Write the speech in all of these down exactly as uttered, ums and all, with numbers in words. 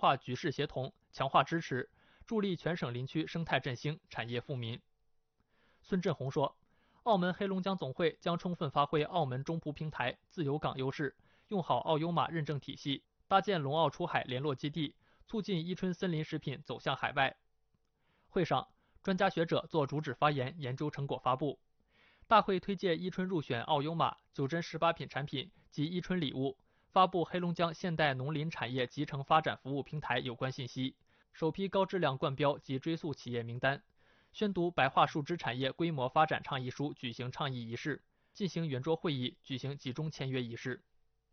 化举世协同，强化支持，助力全省林区生态振兴、产业富民。孙振宏说，澳门黑龙江总会将充分发挥澳门中葡平台、自由港优势，用好澳优马认证体系，搭建龙澳出海联络基地，促进伊春森林食品走向海外。会上，专家学者做主旨发言，研究成果发布。大会推介伊春入选澳优马九珍十八品产品及伊春礼物，发布黑龙江现代农林产业集成发展服务平台有关信息，首批高质量冠标及追溯企业名单，宣读白桦树枝产业规模发展倡议书举行倡议仪式，进行圆桌会议，举行集中签约仪式。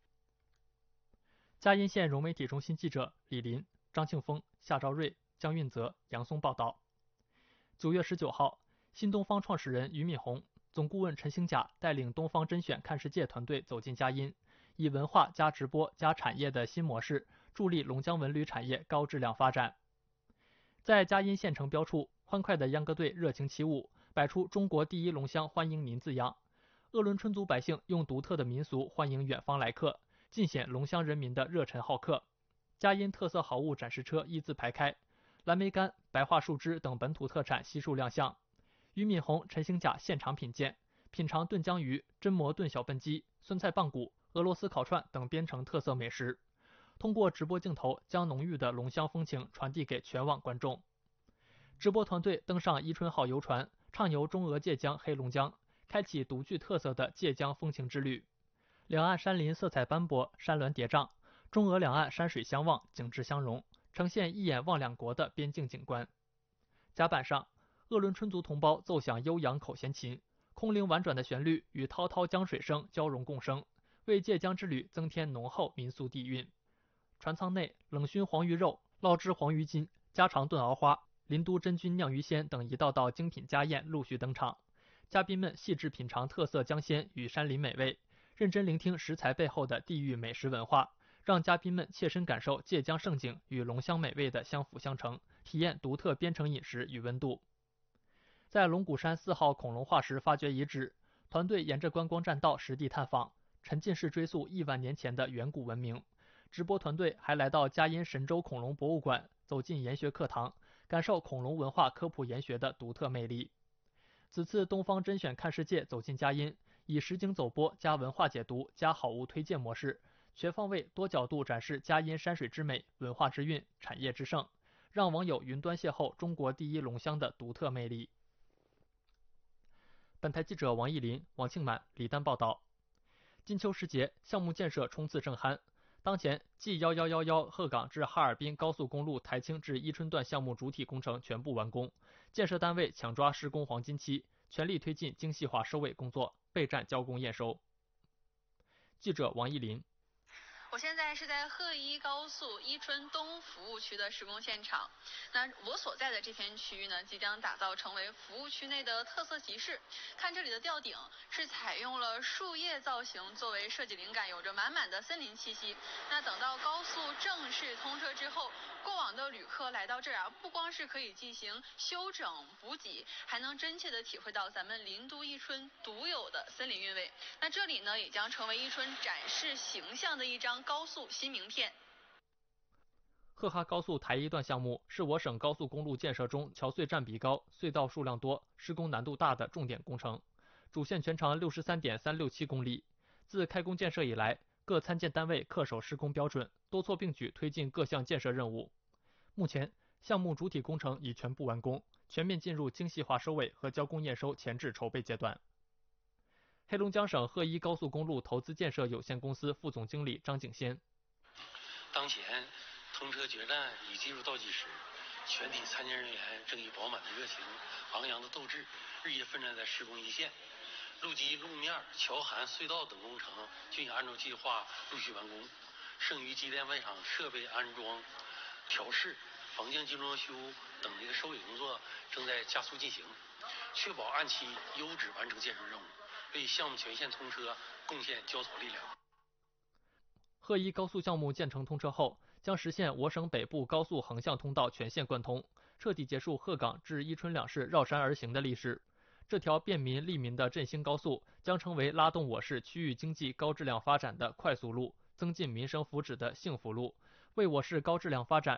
嘉荫县融媒体中心记者李林、张庆峰、夏昭瑞、江运泽、杨松报道。九月十九号，新东方创始人俞敏洪、总顾问陈兴甲带领东方甄选看世界团队走进嘉荫，以文化加直播加产业的新模式，助力龙江文旅产业高质量发展。在嘉荫县城标处，欢快的秧歌队热情起舞，摆出中国第一龙乡欢迎您字样。鄂伦春族百姓用独特的民俗欢迎远方来客，尽显龙乡人民的热忱好客。嘉荫特色好物展示车一字排开，蓝莓干、白桦树枝等本土特产悉数亮相。俞敏洪、陈兴甲现场品鉴，品尝炖江鱼、榛蘑炖小笨鸡、酸菜棒骨、俄罗斯烤串等边城特色美食，通过直播镜头将浓郁的龙乡风情传递给全网观众。直播团队登上伊春号游船，畅游中俄界江黑龙江，开启独具特色的界江风情之旅。两岸山林色彩斑驳，山峦叠嶂，中俄两岸山水相望，景致相融，呈现一眼望两国的边境景观。甲板上，鄂伦春族同胞奏响悠扬口弦琴，空灵婉转的旋律与滔滔江水声交融共生，为界江之旅增添浓厚民俗底蕴。船舱内，冷熏黄鱼肉、烙制黄鱼筋、家常炖熬花、林都真菌酿鱼鲜等一道道精品家宴陆续登场，嘉宾们细致品尝特色江鲜与山林美味，认真聆听食材背后的地域美食文化，让嘉宾们切身感受界江盛景与龙乡美味的相辅相成，体验独特边城饮食与温度。在龙骨山四号恐龙化石发掘遗址，团队沿着观光栈道实地探访，沉浸式追溯亿万年前的远古文明。直播团队还来到嘉荫神州恐龙博物馆，走进研学课堂，感受恐龙文化科普研学的独特魅力。此次东方甄选看世界走进嘉荫，以实景走播加文化解读加好物推荐模式，全方位多角度展示嘉荫山水之美、文化之韵、产业之盛，让网友云端邂逅中国第一龙乡的独特魅力。本台记者王艺林、王庆满、李丹报道。金秋时节，项目建设冲刺正酣。当前，G 一一一一鹤岗至哈尔滨高速公路台青至伊春段项目主体工程全部完工，建设单位抢抓施工黄金期，全力推进精细化收尾工作，备战交工验收。记者王艺林。 我现在是在鹤一高速伊春东服务区的施工现场。那我所在的这片区域呢，即将打造成为服务区内的特色集市。看这里的吊顶是采用了树叶造型作为设计灵感，有着满满的森林气息。那等到高速正式通车之后，过往的旅客来到这儿啊，不光是可以进行休整补给，还能真切的体会到咱们林都伊春独有的森林韵味。那这里呢，也将成为伊春展示形象的一张高速新名片。 鹤哈高速台一段项目是我省高速公路建设中桥隧占比高、隧道数量多、施工难度大的重点工程，主线全长 六十三点三六七公里。自开工建设以来，各参建单位恪守施工标准，多措并举推进各项建设任务。目前，项目主体工程已全部完工，全面进入精细化收尾和交工验收前置筹备阶段。黑龙江省鹤一高速公路投资建设有限公司副总经理张景先。 当前通车决战已进入倒计时，全体参建人员正以饱满的热情、昂扬的斗志，日夜奋战在施工一线。路基、路面、桥涵、隧道等工程均已按照计划陆续完工，剩余机电外场设备安装、调试、防降机装修等这个收尾工作正在加速进行，确保按期优质完成建设任务，为项目全线通车贡献焦头力量。 鹤一高速项目建成通车后，将实现我省北部高速横向通道全线贯通，彻底结束鹤岗至伊春两市绕山而行的历史。这条便民利民的振兴高速将成为拉动我市区域经济高质量发展的快速路，增进民生福祉的幸福路，为我市高质量发展